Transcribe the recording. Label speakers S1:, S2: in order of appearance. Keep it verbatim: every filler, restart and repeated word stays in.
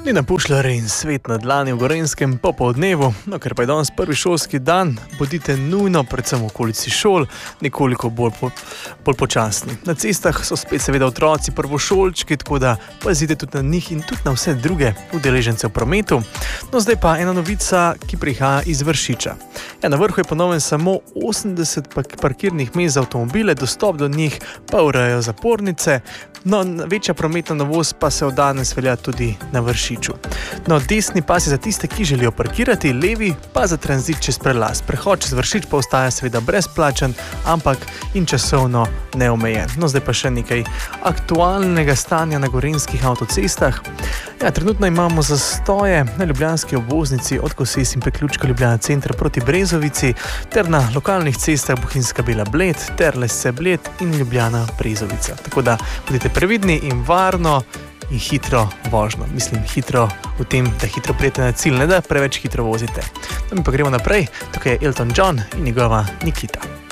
S1: Mi napušljari in svet na dlani v Gorenjskem popoldnevu, no ker pa je danes prvi šolski dan, bodite nujno, predvsem v okolici šol, nekoliko bolj, po, bolj počasni. Na cestah so spet seveda otroci prvošolčki, tako da pazite tudi na njih in tudi na vse druge udeležence v prometu. No zdaj pa ena novica, ki prihaja iz Vršiča. Ja, na vrhu je ponovno samo osemdeset parkirnih mest za avtomobile, dostop do njih pa urejajo zapornice. No, večja prometna novost pa se od danes velja tudi na Vršiču. No, desni pas je za tiste, ki želijo parkirati, levi pa za tranzit čez prelaz. Prehod čez Vršič pa ostaja seveda brezplačen, ampak in časovno neomejen. No, zdaj pa še nekaj aktualnega stanja na gorenjskih avtocestah. Ja, trenutno imamo zastoje na ljubljanski obvoznici od Koses in priključka Ljubljana center proti Brezovici ter na lokalnih cestah Bohinjska Bela Bled, Terlesce Bled in Ljubljana Brezovica. Tako da bodite previdni in varno in hitro vožno. Mislim, hitro v tem, da hitro prijete na cilj, ne da preveč hitro vozite. No, mi pa gremo naprej. Tukaj je Elton John in njegova Nikita.